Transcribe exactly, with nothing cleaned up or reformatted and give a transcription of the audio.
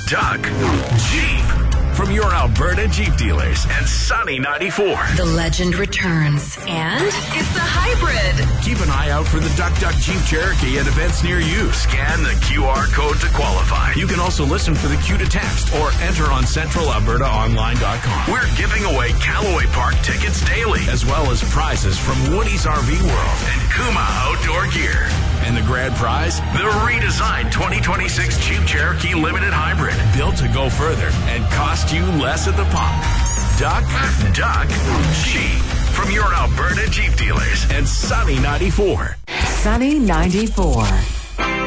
Duck Jeep. From your Alberta Jeep dealers and Sunny ninety-four. The legend returns. And it's the hybrid. Keep an eye out for the Duck Duck Jeep Cherokee at events near you. Scan the Q R code to qualify. You can also listen for the cue to text or enter on central alberta online dot com. We're giving away Callaway Park tickets daily, as well as prizes from Woody's R V World and Kuma Outdoor Gear. And the grand prize, the redesigned twenty twenty-six Jeep Cherokee Limited Hybrid, built to go further and cost you less at the pump. Duck, Duck, Jeep. From your Alberta Jeep dealers and Sunny ninety-four. Sunny ninety-four.